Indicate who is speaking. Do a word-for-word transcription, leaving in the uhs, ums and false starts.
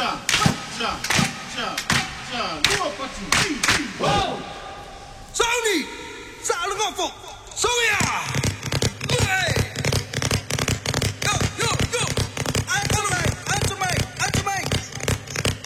Speaker 1: ja, ja, ja, ja, nur was du. Wow!
Speaker 2: Sony! Zalig op! Zo ja!